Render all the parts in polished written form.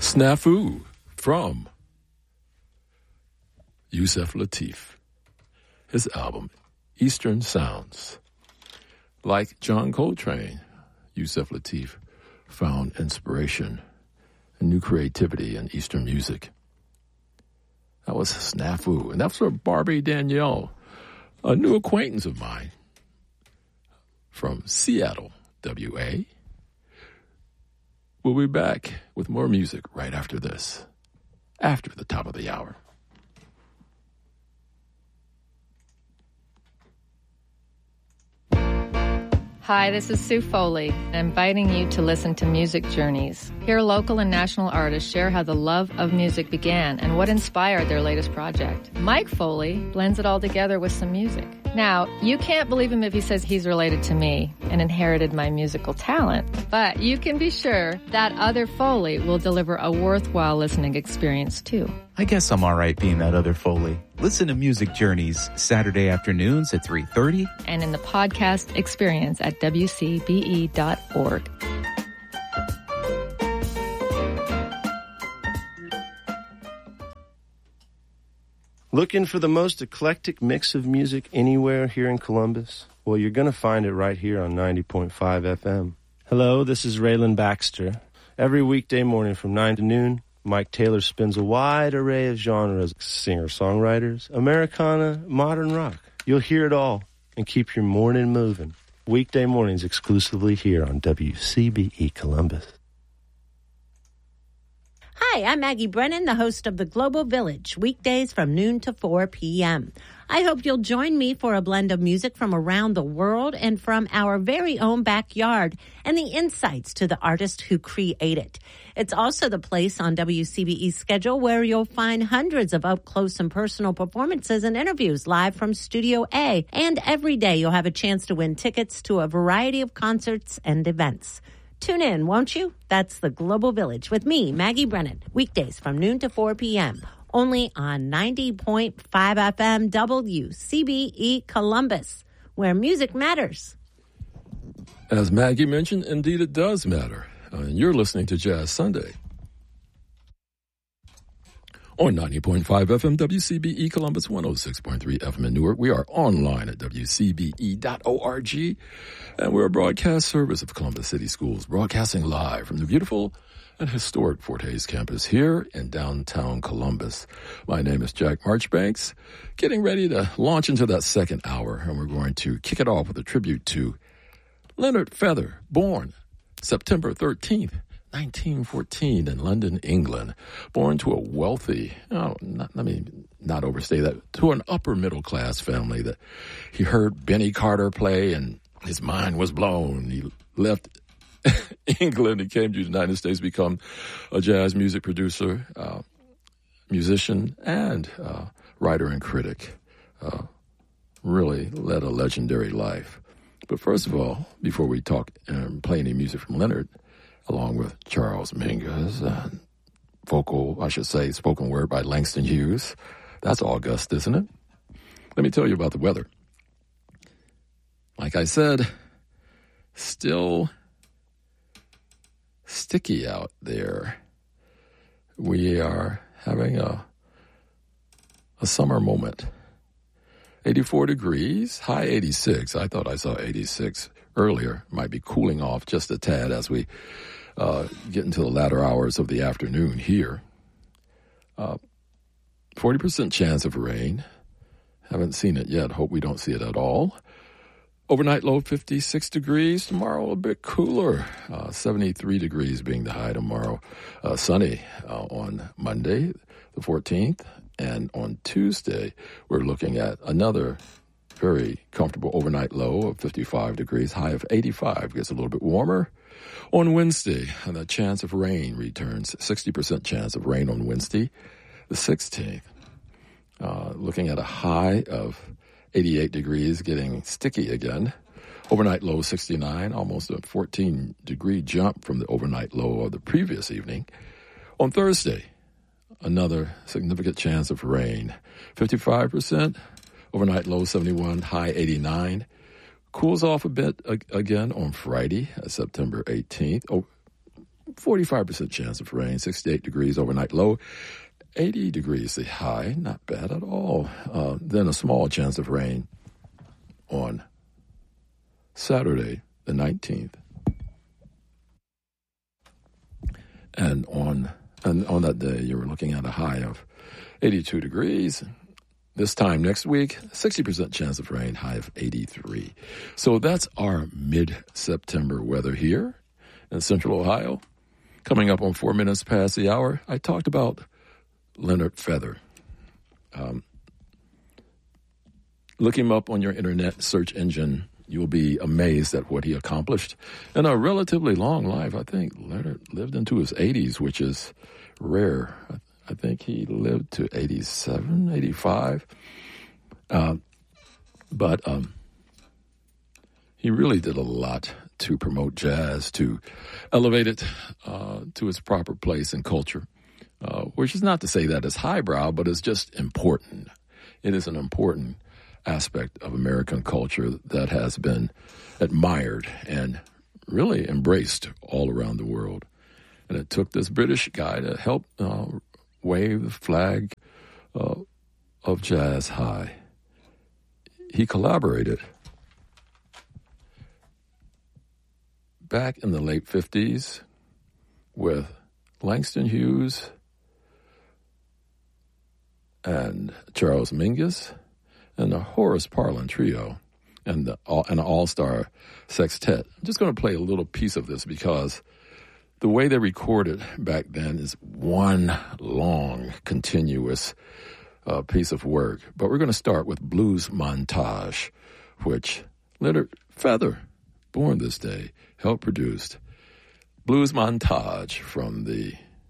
Snafu from Yusef Lateef. His album, Eastern Sounds. Like John Coltrane, Yusef Lateef found inspiration and new creativity in Eastern music. That was Snafu, and that's for Barbie Danielle, a new acquaintance of mine from Seattle, WA. We'll be back with more music right after this, after the top of the hour. Hi, this is Sue Foley, inviting you to listen to Music Journeys. Here, local and national artists share how the love of music began and what inspired their latest project. Mike Foley blends it all together with some music. Now, you can't believe him if he says he's related to me and inherited my musical talent, but you can be sure that other Foley will deliver a worthwhile listening experience, too. I guess I'm all right being that other Foley. Listen to Music Journeys Saturday afternoons at 3:30. And in the podcast experience at WCBE.org. Looking for the most eclectic mix of music anywhere here in Columbus? Well, you're going to find it right here on 90.5 FM. Hello, this is Raylan Baxter. Every weekday morning from 9 to noon, Mike Taylor spins a wide array of genres, singer-songwriters, Americana, modern rock. You'll hear it all and keep your morning moving. Weekday mornings exclusively here on WCBE Columbus. Hi, I'm Maggie Brennan, the host of The Global Village, weekdays from noon to 4 p.m. I hope you'll join me for a blend of music from around the world and from our very own backyard and the insights to the artist who create it. It's also the place on WCBE's schedule where you'll find hundreds of up-close and personal performances and interviews live from Studio A. And every day you'll have a chance to win tickets to a variety of concerts and events. Tune in, won't you? That's The Global Village with me, Maggie Brennan, weekdays from noon to 4 p.m. Only on 90.5 FM WCBE Columbus, where music matters. As Maggie mentioned, indeed it does matter. And you're listening to Jazz Sunday on 90.5 FM WCBE Columbus, 106.3 FM in Newark. We are online at WCBE.org, and we're a broadcast service of Columbus City Schools, broadcasting live from the beautiful and historic Fort Hays campus here in downtown Columbus. My name is Jack Marchbanks, getting ready to launch into that second hour, and we're going to kick it off with a tribute to Leonard Feather, born September 13th, 1914 in London, England, born to a wealthy, let me not overstay that, to an upper middle class family that he heard Benny Carter play and his mind was blown. He left England and came to the United States, become a jazz music producer, musician, and writer and critic. Really led a legendary life. But first of all, before we talk and play any music from Leonard, along with Charles Mingus and spoken word by Langston Hughes. That's August, isn't it? Let me tell you about the weather. Like I said, still sticky out there. We are having a summer moment. 84 degrees, high 86. I thought I saw 86 earlier. Might be cooling off just a tad as we get into the latter hours of the afternoon here. 40% chance of rain. Haven't seen it yet. Hope we don't see it at all. Overnight low 56 degrees. Tomorrow a bit cooler. 73 degrees being the high tomorrow. Sunny on Monday, the 14th. And on Tuesday, we're looking at another very comfortable overnight low of 55 degrees, high of 85. Gets a little bit warmer. On Wednesday, the chance of rain returns. 60% chance of rain on Wednesday, the 16th. Looking at a high of 88 degrees, getting sticky again. Overnight low 69, almost a 14-degree jump from the overnight low of the previous evening. On Thursday, another significant chance of rain. 55%, overnight low 71, high 89. Cools off a bit again on Friday, September 18th. 45% chance of rain, 68 degrees overnight low, 80 degrees the high, not bad at all. Then a small chance of rain on Saturday, the 19th. And on that day, you were looking at a high of 82 degrees. This time next week, 60% chance of rain, high of 83. So that's our mid-September weather here in Central Ohio. Coming up on 4 minutes past the hour, I talked about Leonard Feather. Look him up on your internet search engine. You'll be amazed at what he accomplished in a relatively long life. I think Leonard lived into his 80s, which is rare. I think he lived to 87, 85. But he really did a lot to promote jazz, to elevate it to its proper place in culture, which is not to say that it's highbrow, but it's just important. It is an important aspect of American culture that has been admired and really embraced all around the world. And it took this British guy to help wave the flag of jazz high. He collaborated back in the late 50s with Langston Hughes and Charles Mingus and the Horace Parlan Trio and an all-star sextet. I'm just going to play a little piece of this because the way they recorded back then is one long, continuous piece of work. But we're going to start with Blues Montage, which Leonard Feather, born this day, helped produce. Blues Montage from the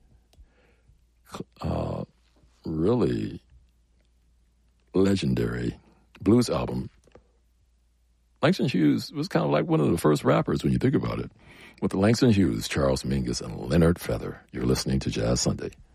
really legendary blues album. Langston Hughes was kind of like one of the first rappers when you think about it. With Langston Hughes, Charles Mingus, and Leonard Feather, you're listening to Jazz Sunday.